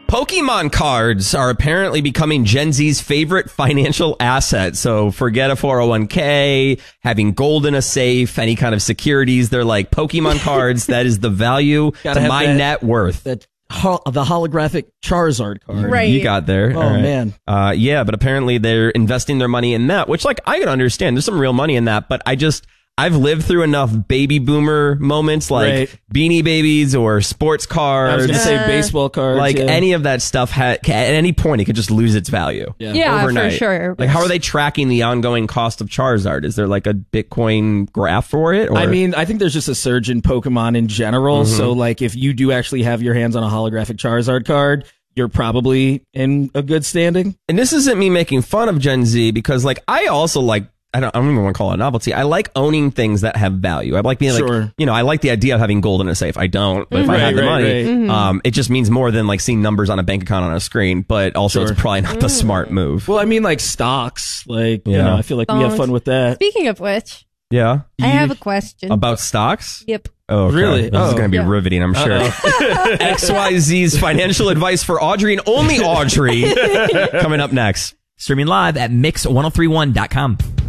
Pokemon cards are apparently becoming Gen Z's favorite financial asset. So forget a 401k, having gold in a safe, any kind of securities. They're like, Pokemon cards, that is the value to my net worth. The holographic Charizard card. Right. You got there. Oh, man. Yeah, but apparently they're investing their money in that, which, like, I can understand. There's some real money in that, but I've lived through enough baby boomer moments like Beanie Babies or sports cards. I was going to say baseball cards. Like any of that stuff, at any point, it could just lose its value. Yeah, overnight. for sure. Like, how are they tracking the ongoing cost of Charizard? Is there like a Bitcoin graph for it? Or? I mean, I think there's just a surge in Pokemon in general. Mm-hmm. So, like, if you do actually have your hands on a holographic Charizard card, you're probably in a good standing. And this isn't me making fun of Gen Z because, like, I also like, I don't even want to call it a novelty. I like owning things that have value. I like being like, I like the idea of having gold in a safe. I don't, but if I had the money, it just means more than like seeing numbers on a bank account on a screen, but also it's probably not the smart move. Well, I mean, like stocks, like, you know, I feel like we have fun with that. Speaking of which, I have a question. About stocks? Yep. Oh, okay. Really? This is going to be riveting, I'm sure. XYZ's financial advice for Audrey and only Audrey coming up next. Streaming live at mix1031.com.